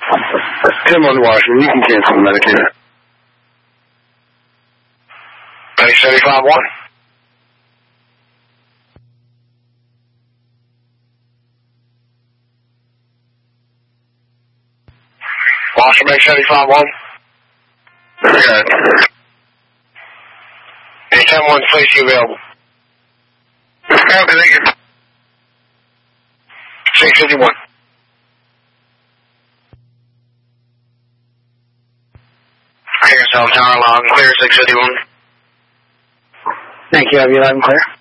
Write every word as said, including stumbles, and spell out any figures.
Tim on Washington, you can cancel the Medicaid. Medic seventy-five one. Washington, Medic seventy-five one. Very good. A ten one, place you available. Okay, thank you. six fifty-one. Clear yourself, tower log, clear six fifty-one. Thank you, have you loud and clear?